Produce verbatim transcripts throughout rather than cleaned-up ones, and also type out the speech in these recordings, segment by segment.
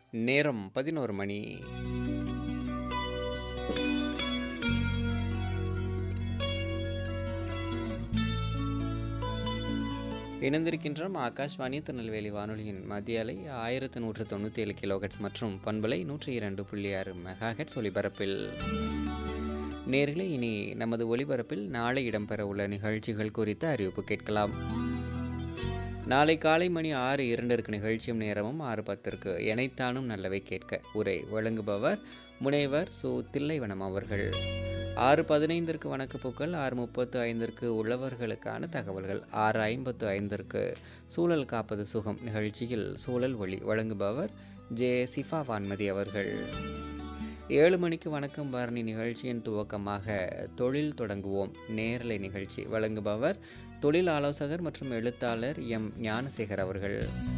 நேரம் பதினொரு மணி. இணைந்திருக்கின்றோம் ஆகாஷ்வாணி திருநெல்வேலி வானொலியின் மத்திய அலை ஆயிரத்து நூற்று தொண்ணூற்றி ஏழு கிலோஹெட்ஸ் மற்றும் பண்பலை நூற்றி இரண்டு புள்ளி ஆறு மெகாஹெட்ஸ் ஒலிபரப்பில். நேர்களே, இனி நமது ஒலிபரப்பில் நாளை இடம்பெற உள்ள நிகழ்ச்சிகள் குறித்த அறிவிப்பு கேட்கலாம். நாளை காலை மணி ஆறு இரண்டிற்கு நிகழ்ச்சியும் நேரமும் ஆறு பத்திற்கு எனைத்தானும் நல்லவை கேட்க உரை வழங்குபவர் முனைவர் சு தில்லைவனம் அவர்கள். ஆறு பதினைந்திற்கு வணக்கப்பூக்கள், ஆறு முப்பத்து ஐந்திற்கு உழவர்களுக்கான தகவல்கள், ஆறு ஐம்பத்து ஐந்திற்கு சூழல் காப்பது சுகம் நிகழ்ச்சியில் சூழல் ஒளி வழங்குபவர் ஜே சிஃபா வான்மதி அவர்கள். ஏழு மணிக்கு வணக்கம் பரணி நிகழ்ச்சியின் துவக்கமாக தொழில் தொடங்குவோம் நேரலை நிகழ்ச்சி வழங்குபவர் தொழில் ஆலோசகர் மற்றும் எழுத்தாளர் எம் ஞானசேகர் அவர்கள்.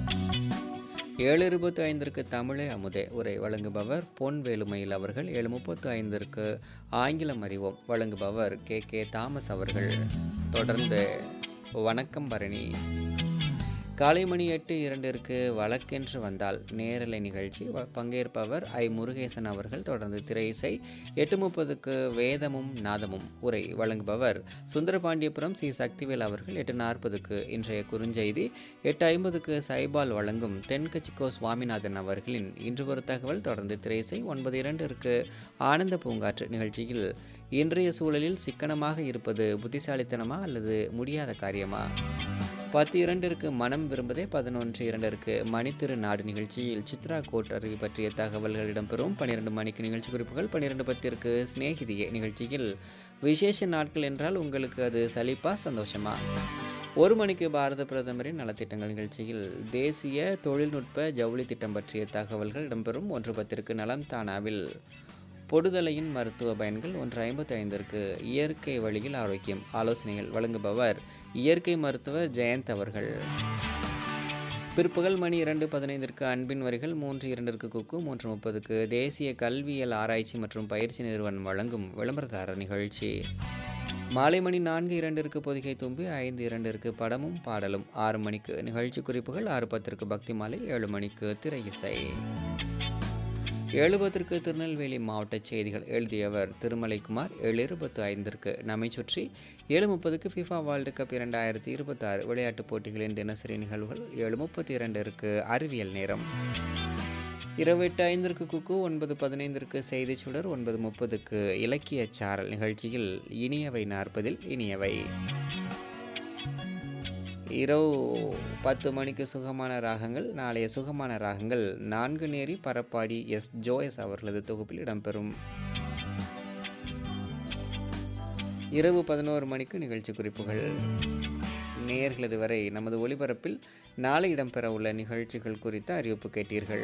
ஏழு இருபத்தி ஐந்திற்கு தமிழே அமுதே உரை வழங்குபவர் பொன் வேலுமயில் அவர்கள். ஏழு முப்பத்து ஐந்திற்கு ஆங்கிலம் அறிவோம் வழங்குபவர் கே கே தாமஸ் அவர்கள். தொடர்ந்து வணக்கம் பரணி. காலை மணி எட்டு இரண்டிற்கு வழக்கென்று வந்தால் நேரலை நிகழ்ச்சி பங்கேற்பவர் ஐ முருகேசன் அவர்கள். தொடர்ந்து திரை இசை. எட்டு முப்பதுக்கு வேதமும் நாதமும் உரை வழங்குபவர் சுந்தரபாண்டியபுரம் சி சக்திவேல் அவர்கள். எட்டு நாற்பதுக்கு இன்றைய குறுஞ்செய்தி. எட்டு ஐம்பதுக்கு சைபால் வழங்கும் தென்கட்சிக்கோ சுவாமிநாதன் அவர்களின் இன்று ஒரு தகவல். தொடர்ந்து திரை இசை. ஒன்பது இரண்டிற்கு ஆனந்த பூங்காற்று நிகழ்ச்சியில் இன்றைய சூழலில் சிக்கனமாக இருப்பது புத்திசாலித்தனமா அல்லது முடியாத காரியமா? பத்து இரண்டிற்கு மனம் விரும்பதே. பதினொன்று இரண்டிற்கு மணித்திரு நாடு நிகழ்ச்சியில் சித்ரா கோட் அருவி பற்றிய தகவல்கள் இடம்பெறும். பன்னிரெண்டு மணிக்கு நிகழ்ச்சி குறிப்புகள். பன்னிரெண்டு பத்திற்கு ஸ்நேகிதியே நிகழ்ச்சியில் விசேஷ நாட்கள் என்றால் உங்களுக்கு அது சலிப்பா சந்தோஷமா? ஒரு மணிக்கு பாரத பிரதமரின் நலத்திட்டங்கள் நிகழ்ச்சியில் தேசிய தொழில்நுட்ப ஜவுளி திட்டம் பற்றிய தகவல்கள் இடம்பெறும். ஒன்று பத்திற்கு நலம் தானாவில் பொடுதலையின் மருத்துவ பயன்கள். ஒன்று ஐம்பத்தி ஐந்திற்கு இயற்கை வழியில் ஆரோக்கியம் ஆலோசனைகள் வழங்குபவர் இயற்கை மருத்துவர் ஜெயந்த் அவர்கள். பிற்பகல் மணி இரண்டு பதினைந்திற்கு அன்பின் வரிகள். மூன்று இரண்டிற்கு குக்கு. மூன்று முப்பதுக்கு தேசிய கல்வியல் ஆராய்ச்சி மற்றும் பயிற்சி நிறுவனம் வழங்கும் விளம்பரதாரர் நிகழ்ச்சி. மாலை மணி நான்கு இரண்டிற்கு பொதிகை தும்பி. ஐந்து இரண்டிற்கு படமும் பாடலும். ஆறு மணிக்கு நிகழ்ச்சி குறிப்புகள். ஆறு பத்திற்கு பக்தி மாலை. ஏழு மணிக்கு திரை இசை. ஏழு பத்திற்கு திருநெல்வேலி மாவட்ட செய்திகள் எழுதியவர் திருமலைக்குமார். ஏழு இருபத்து ஐந்திற்கு நம்மை சுற்றி. ஏழு முப்பதுக்கு ஃபிஃபா வேர்ல்டு கப் இரண்டாயிரத்தி இருபத்தி ஆறு விளையாட்டுப் போட்டிகளின் தினசரி நிகழ்வுகள். ஏழு முப்பத்தி இரண்டிற்கு அறிவியல் நேரம். இரவு எட்டு ஐந்திற்கு குக்கு. ஒன்பது பதினைந்திற்கு செய்தி சுடர். ஒன்பது முப்பதுக்கு இலக்கிய சாரல் நிகழ்ச்சியில் இனியவை நாற்பதில் இனியவை. இரவு பத்து மணிக்கு சுகமான ராகங்கள். நாளைய சுகமான ராகங்கள் நான்கு நேரி பரப்பாடி எஸ் ஜோயஸ் அவர்களது தொகுப்பில் இடம்பெறும். இரவு பதினோரு மணிக்கு நிகழ்ச்சி குறிப்புகள். நேயர்களது வரை நமது ஒலிபரப்பில் நாளை இடம்பெற உள்ள நிகழ்ச்சிகள் குறித்த அறிவிப்பு கேட்டீர்கள்.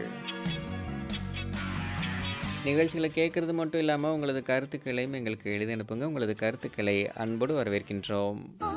நிகழ்ச்சிகளை கேட்கறது மட்டும் இல்லாமல் உங்களது கருத்துக்களையும் எங்களுக்கு எழுதி அனுப்புங்க. உங்களது கருத்துக்களை அன்போடு வரவேற்கின்றோம்.